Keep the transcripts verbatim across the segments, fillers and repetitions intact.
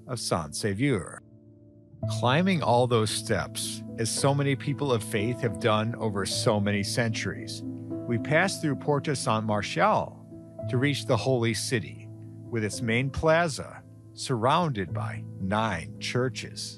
of Saint-Sauveur. Climbing all those steps, as so many people of faith have done over so many centuries, we pass through Porte Saint-Martial to reach the Holy City, with its main plaza surrounded by nine churches.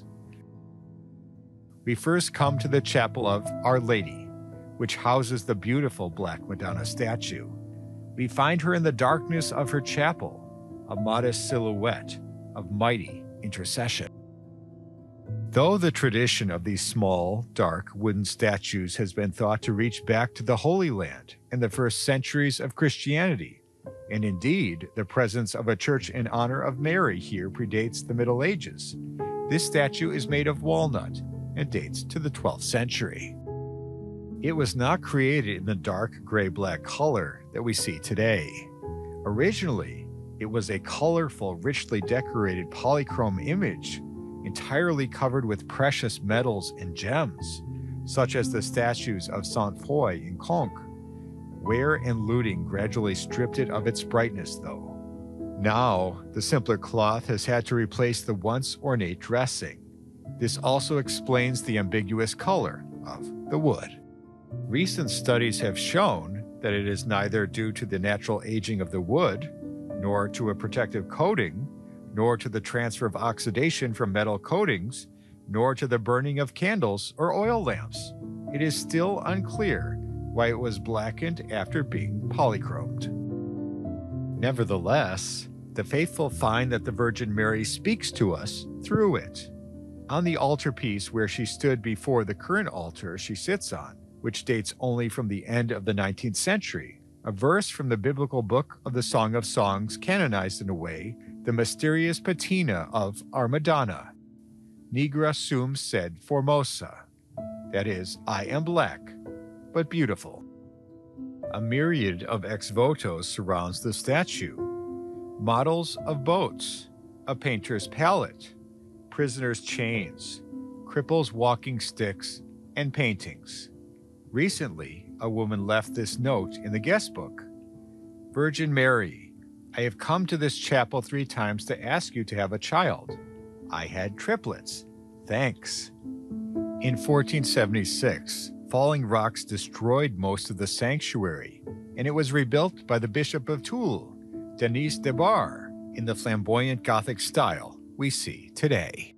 We first come to the chapel of Our Lady, which houses the beautiful Black Madonna statue. We find her in the darkness of her chapel, a modest silhouette of mighty intercession. Though the tradition of these small, dark wooden statues has been thought to reach back to the Holy Land in the first centuries of Christianity, and indeed the presence of a church in honor of Mary here predates the Middle Ages, this statue is made of walnut and dates to the twelfth century. It was not created in the dark gray-black color that we see today. Originally, it was a colorful, richly decorated polychrome image entirely covered with precious metals and gems, such as the statues of Saint Foy and Conques. Wear and looting gradually stripped it of its brightness, though. Now, the simpler cloth has had to replace the once ornate dressing. This also explains the ambiguous color of the wood. Recent studies have shown that it is neither due to the natural aging of the wood, nor to a protective coating, nor to the transfer of oxidation from metal coatings, nor to the burning of candles or oil lamps. It is still unclear why it was blackened after being polychromed. Nevertheless, the faithful find that the Virgin Mary speaks to us through it. On the altarpiece where she stood before the current altar she sits on, which dates only from the end of the nineteenth century, a verse from the biblical book of the Song of Songs canonized in a way the mysterious patina of our Madonna, Nigra sum sed formosa, that is, I am black, but beautiful. A myriad of ex-votos surrounds the statue. Models of boats, a painter's palette, prisoners' chains, cripples' walking sticks, and paintings. Recently, a woman left this note in the guest book. Virgin Mary, I have come to this chapel three times to ask you to have a child. I had triplets. Thanks. In fourteen seventy-six, falling rocks destroyed most of the sanctuary, and it was rebuilt by the Bishop of Toul, Denis de Bar, in the flamboyant Gothic style we see today.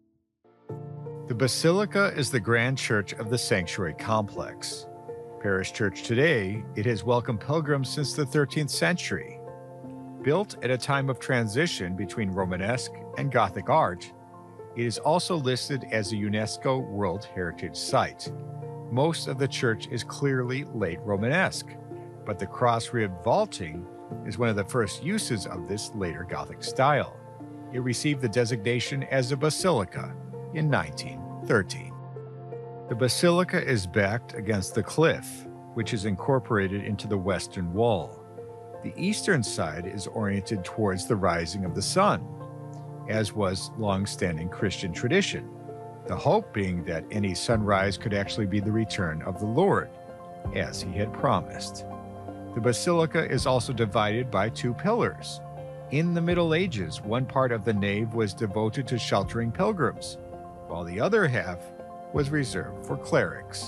The Basilica is the grand church of the sanctuary complex. Parish church today, it has welcomed pilgrims since the thirteenth century. Built at a time of transition between Romanesque and Gothic art, it is also listed as a UNESCO World Heritage Site. Most of the church is clearly late Romanesque, but the cross-ribbed vaulting is one of the first uses of this later Gothic style. It received the designation as a basilica in nineteen thirteen. The basilica is backed against the cliff, which is incorporated into the western wall. The eastern side is oriented towards the rising of the sun, as was long-standing Christian tradition, the hope being that any sunrise could actually be the return of the Lord, as he had promised. The basilica is also divided by two pillars. In the Middle Ages, one part of the nave was devoted to sheltering pilgrims, while the other half was reserved for clerics.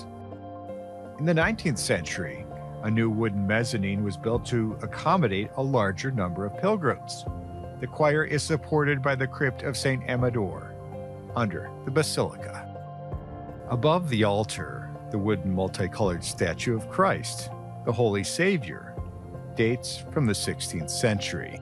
In the nineteenth century, a new wooden mezzanine was built to accommodate a larger number of pilgrims. The choir is supported by the crypt of Saint Amador, under the basilica. Above the altar, the wooden multicolored statue of Christ, the Holy Savior, dates from the sixteenth century.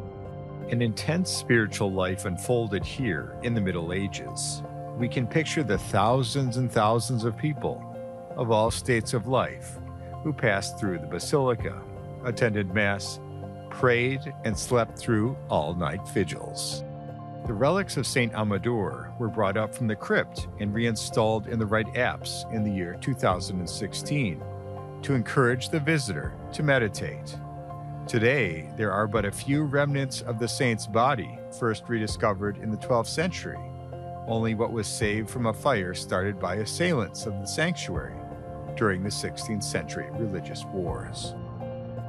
An intense spiritual life unfolded here in the Middle Ages. We can picture the thousands and thousands of people of all states of life who passed through the basilica, attended Mass, prayed, and slept through all-night vigils. The relics of Saint Amador were brought up from the crypt and reinstalled in the right apse in the year two thousand sixteen to encourage the visitor to meditate. Today, there are but a few remnants of the saint's body, first rediscovered in the twelfth century, only what was saved from a fire started by assailants of the sanctuary during the sixteenth century religious wars.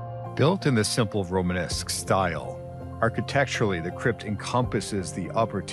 Built in the simple Romanesque style, architecturally the crypt encompasses the upper